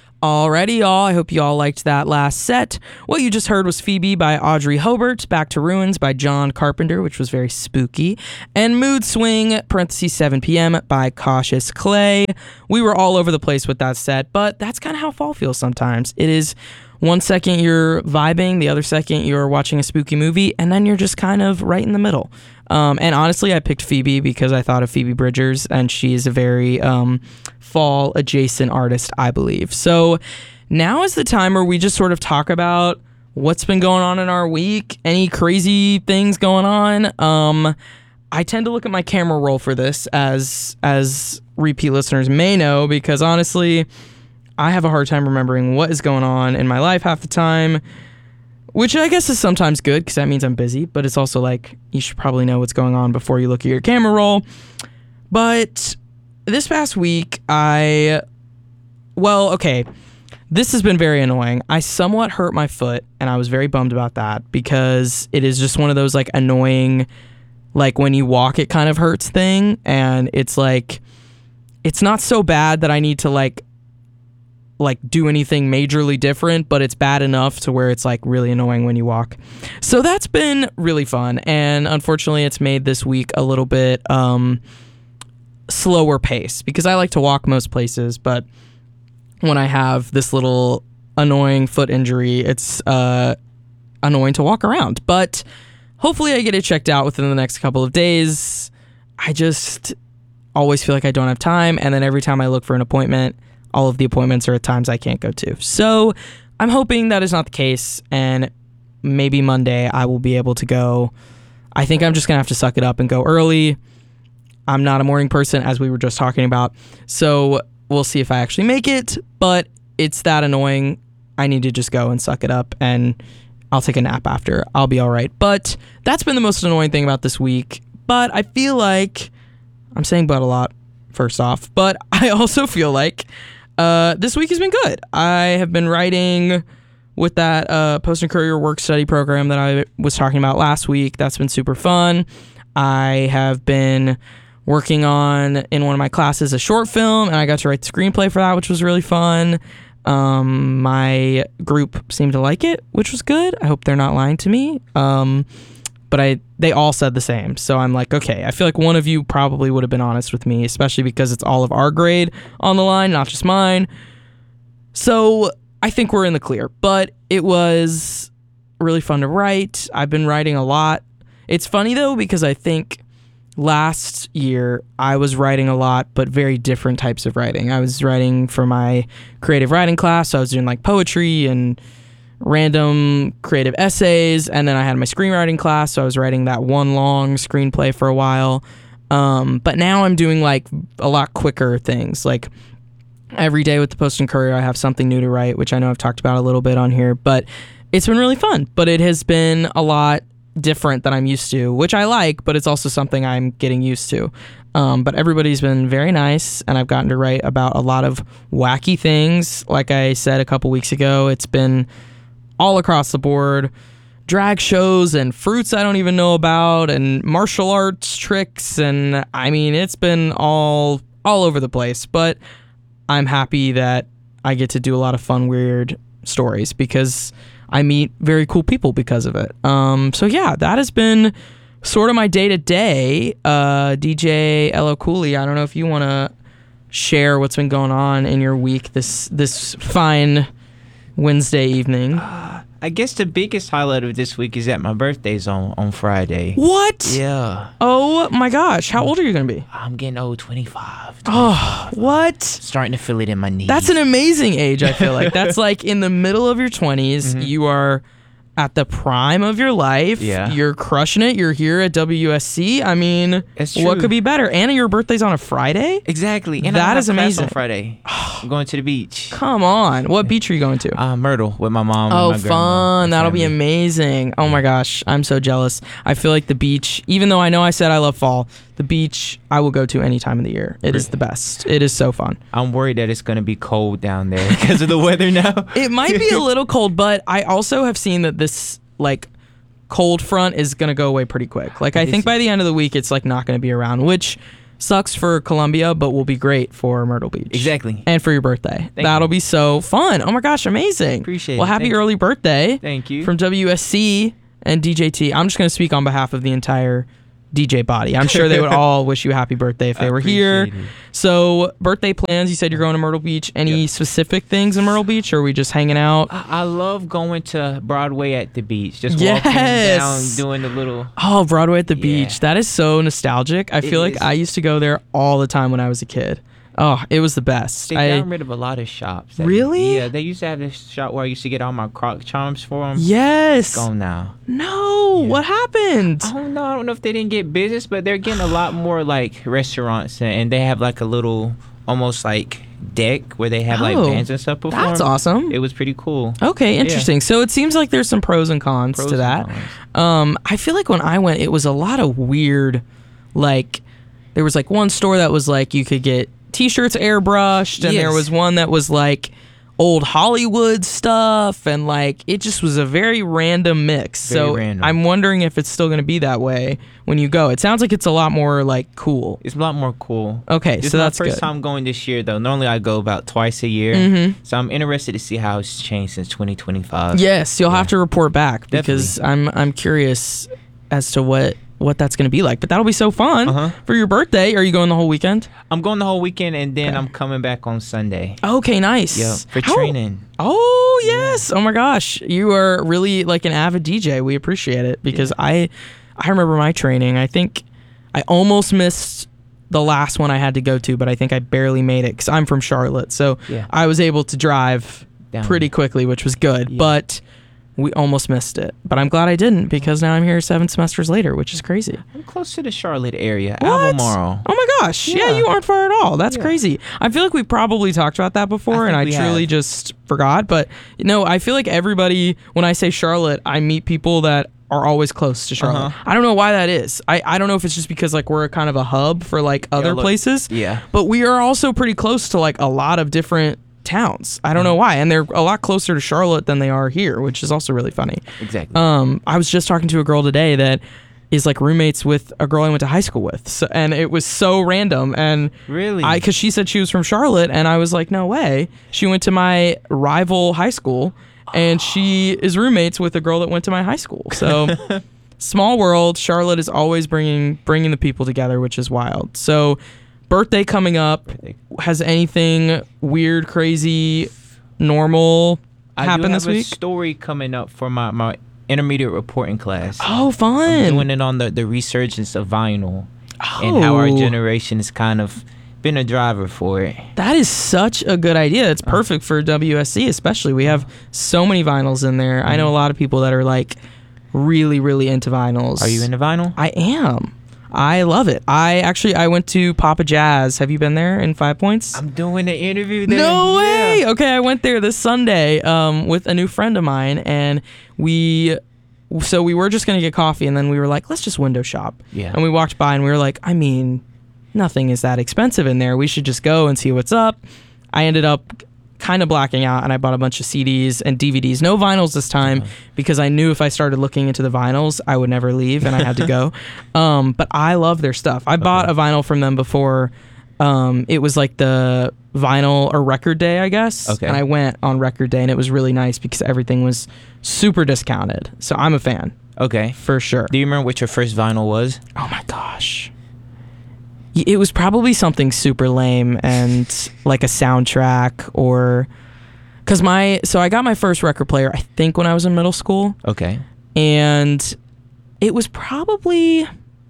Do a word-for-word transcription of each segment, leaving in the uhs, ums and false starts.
Alrighty, y'all. I hope you all liked that last set. What you just heard was Phoebe by Audrey Hobart, Back to Ruins by John Carpenter, which was very spooky, and Mood Swing, parentheses seven p.m. by Cautious Clay. We were all over the place with that set, but that's kind of how fall feels sometimes. It is one second you're vibing, the other second you're watching a spooky movie, and then you're just kind of right in the middle. Um, and honestly, I picked Phoebe because I thought of Phoebe Bridgers, and she is a very um, fall-adjacent artist, I believe. So now is the time where we just sort of talk about what's been going on in our week, any crazy things going on. Um, I tend to look at my camera roll for this, as as repeat listeners may know, because honestly, I have a hard time remembering what is going on in my life half the time, which I guess is sometimes good because that means I'm busy, but it's also like you should probably know what's going on before you look at your camera roll. But this past week, I, well, okay, this has been very annoying. I somewhat hurt my foot, and I was very bummed about that because it is just one of those like annoying, like when you walk it kind of hurts thing, and it's like, it's not so bad that I need to like like do anything majorly different, but it's bad enough to where it's like really annoying when you walk. So that's been really fun, and unfortunately it's made this week a little bit um slower pace because I like to walk most places, but when I have this little annoying foot injury, it's uh annoying to walk around. But hopefully I get it checked out within the next couple of days. I just always feel like I don't have time, and then every time I look for an appointment, all of the appointments are at times I can't go to. So I'm hoping that is not the case, and maybe Monday I will be able to go. I think I'm just going to have to suck it up and go early. I'm not a morning person, as we were just talking about, so we'll see if I actually make it, but it's that annoying. I need to just go and suck it up, and I'll take a nap after. I'll be all right. But that's been the most annoying thing about this week. But I feel like, I'm saying but a lot, first off, but I also feel like Uh, this week has been good. I have been writing with that uh, Post and Courier work study program that I was talking about last week. That's been super fun. I have been working on, in one of my classes, a short film, and I got to write the screenplay for that, which was really fun. Um, my group seemed to like it, which was good. I hope they're not lying to me. Um, but I they all said the same. So I'm like, okay, I feel like one of you probably would have been honest with me, especially because it's all of our grade on the line, not just mine. So I think we're in the clear, but it was really fun to write. I've been writing a lot. It's funny though, because I think last year I was writing a lot, but very different types of writing. I was writing for my creative writing class. So I was doing like poetry and random creative essays, and then I had my screenwriting class, so I was writing that one long screenplay for a while. Um, but now I'm doing like a lot quicker things. Like every day with the Post and Courier, I have something new to write, which I know I've talked about a little bit on here, but it's been really fun. But it has been a lot different than I'm used to, which I like, but it's also something I'm getting used to. Um, but everybody's been very nice, and I've gotten to write about a lot of wacky things. Like I said a couple weeks ago, it's been all across the board, drag shows and fruits I don't even know about, and martial arts tricks, and I mean, it's been all all over the place, but I'm happy that I get to do a lot of fun, weird stories because I meet very cool people because of it. Um, so yeah, that has been sort of my day-to-day. Uh, D J L O Cooley, I don't know if you want to share what's been going on in your week this this fine Wednesday evening. Uh, I guess the biggest highlight of this week is that my birthday's on, on Friday. What? Yeah. Oh my gosh. How old are you going to be? I'm getting old, twenty-five. Oh, what? Starting to feel it in my knees. That's an amazing age, I feel like. That's like in the middle of your twenties. Mm-hmm. You are at the prime of your life. Yeah. You're crushing it. You're here at W U S C. I mean, it's true. What could be better? Anna, your birthday's on a Friday? Exactly. And that I is have amazing. Class on Friday. I'm going to the beach. Come on. What beach are you going to? Uh, Myrtle with my mom. Oh, and my fun. That'll family. be amazing. Oh my gosh. I'm so jealous. I feel like the beach, even though I know I said I love fall, the beach I will go to any time of the year. It is the best. It is so fun. I'm worried that it's going to be cold down there because of the weather now. It might be a little cold, but I also have seen that this like cold front is going to go away pretty quick. Like I think by the end of the week, it's like not going to be around, which sucks for Columbia, but will be great for Myrtle Beach. Exactly. And for your birthday. Thank That'll you. be so fun. Oh my gosh, amazing. Appreciate well, it. happy Thank early birthday. Thank you. From W S C and D J T. I'm just going to speak on behalf of the entire D J body. I'm sure they would all wish you a happy birthday if they I were here. appreciate it. So, birthday plans, you said you're going to Myrtle Beach. Any Yeah. specific things in Myrtle Beach, or are we just hanging out? I, I love going to Broadway at the beach. Just Yes. walking down, doing the little. Oh, Broadway at the Yeah. beach. That is so nostalgic. I It feel like is. I used to go there all the time when I was a kid. Oh, it was the best. They I, got rid of a lot of shops. That- Really? Yeah, they used to have this shop where I used to get all my Croc charms for them. yes. Gone now. No, Yeah. what happened? I don't know. I don't know if they didn't get business, but they're getting a lot more like restaurants, and, and they have like a little, almost like deck where they have like Oh, bands and stuff perform. That's awesome. It was pretty cool. Okay, interesting. So it seems like there's some pros and cons Pros to and that. cons. Um, I feel like when I went, it was a lot of weird, like, there was like one store that was like you could get t-shirts airbrushed, and there Yes. was one that was like old Hollywood stuff, and like it just was a very random mix. Very so random. I'm wondering if it's still going to be that way when you go. It sounds like it's a lot more like cool. It's a lot more cool. Okay, This so is my that's first good. time going this year, though. Normally I go about twice a year, Mhm. so I'm interested to see how it's changed since twenty twenty-five. Yes, you'll Yeah. have to report back because I'm I'm curious as to what what that's going to be like. But that'll be so fun Uh-huh. for your birthday. Are you going the whole weekend? I'm going the whole weekend, and then Okay. I'm coming back on Sunday. Okay, nice. Yeah, for How- training. Oh yes! Oh my gosh, you are really like an avid D J. We appreciate it because I, I remember my training. I think I almost missed the last one I had to go to, but I think I barely made it because I'm from Charlotte, so Yeah. I was able to drive Down. pretty quickly, which was good. Yeah. But we almost missed it. But I'm glad I didn't because now I'm here seven semesters later, which is crazy. I'm close to the Charlotte area. What? Albemarle. Oh my gosh. Yeah. Yeah. you aren't far at all. That's Yeah. crazy. I feel like we probably talked about that before I and I think we truly have. just forgot. But no, I feel like everybody, when I say Charlotte, I meet people that are always close to Charlotte. Uh-huh. I don't know why that is. I, I don't know if it's just because like we're kind of a hub for like other look- places. Yeah. But we are also pretty close to like a lot of different towns. I don't know why. And they're a lot closer to Charlotte than they are here, which is also really funny. Exactly. Um, I was just talking to a girl today that is like roommates with a girl I went to high school with. So, and it was so random. And Really? I, cause she said she was from Charlotte and I was like, no way. She went to my rival high school and she is roommates with a girl that went to my high school. So small world. Charlotte is always bringing, bringing the people together, which is wild. So birthday coming up. Birthday. Has anything weird, crazy, normal I do happened have this a week? story coming up for my, my intermediate reporting class. Oh, fun. I'm doing it on the, the resurgence of vinyl and how our Oh. generation has kind of been a driver for it. That is such a good idea. It's Uh. perfect for W S C, especially. We have so many vinyls in there. I know a lot of people that are like really, really into vinyls. Mm-hmm. Are you into vinyl? I am. I love it. I actually I went to Papa Jazz. Have you been there in Five Points? I'm doing an interview there. No way. Yeah. Okay, I went there this Sunday um, with a new friend of mine, and we. So we were just gonna get coffee, and then we were like, let's just window shop. Yeah. And we walked by, and we were like, I mean, nothing is that expensive in there. We should just go and see what's up. I ended up kind of blacking out, and I bought a bunch of C Ds and D V Ds. No vinyls this time because I knew if I started looking into the vinyls, I would never leave, and I had to go. Um, but I love their stuff. I bought a vinyl from them before. Um, it was like the vinyl or record day, I guess. Okay. And I went on record day, and it was really nice because everything was super discounted. So I'm a fan Okay. for sure. Do you remember what your first vinyl was? Oh my gosh. Y- It was probably something super lame and like a soundtrack or cuz my so I got my first record player I think when I was in middle school Okay. and it was probably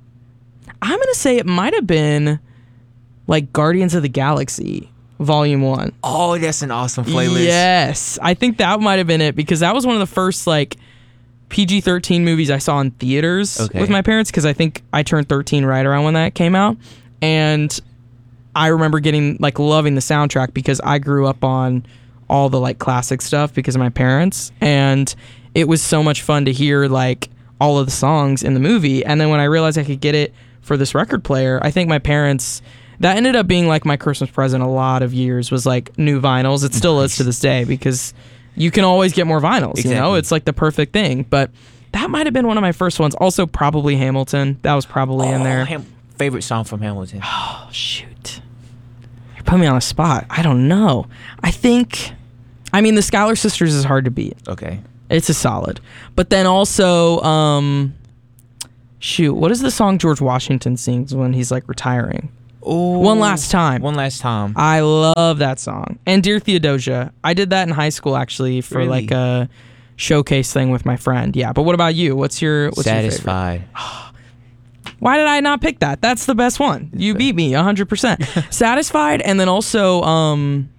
I'm going to say it might have been like Guardians of the Galaxy Volume one. Oh, that's an awesome playlist. Yes. I think that might have been it because that was one of the first like P G thirteen movies I saw in theaters Okay. with my parents because I think I turned thirteen right around when that came out. And I remember getting like loving the soundtrack because I grew up on all the like classic stuff because of my parents. And it was so much fun to hear like all of the songs in the movie. And then when I realized I could get it for this record player, I think my parents, that ended up being like my Christmas present a lot of years was like new vinyls. It still is to this day because you can always get more vinyls, you know? Exactly. It's like the perfect thing. But that might have been one of my first ones. Also probably Hamilton. That was probably in Oh, there. Ham- favorite song from Hamilton? Oh, shoot. You put me on a spot. I don't know. I think, I mean, the Schuyler Sisters is hard to beat. Okay. It's a solid. But then also, um, shoot, what is the song George Washington sings when he's like retiring? Ooh, One Last Time. One Last Time. I love that song. And Dear Theodosia. I did that in high school actually for Really? like a showcase thing with my friend. Yeah. But what about you? What's your what's Satisfied. your favorite? Why did I not pick that? That's the best one. You beat me one hundred percent. Satisfied, and then also um